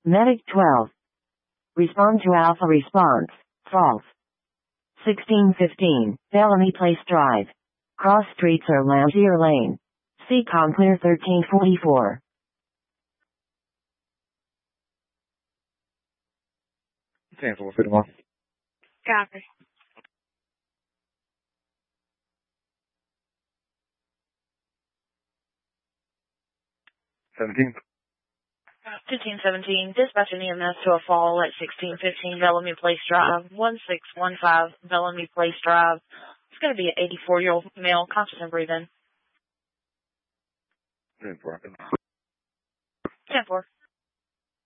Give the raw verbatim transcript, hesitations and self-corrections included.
Medic twelve. Respond to Alpha response. False. sixteen fifteen, Bellamy Place Drive. Cross streets or Lampier Lane. C Com clear thirteen forty-four. ten four fifty-one. Copy. seventeen. fifteen seventeen, dispatch an E M S to a fall at sixteen fifteen Bellamy Place Drive, one six one five Bellamy Place Drive. It's going to be an eighty-four-year-old male, conscious and breathing. ten four. ten four.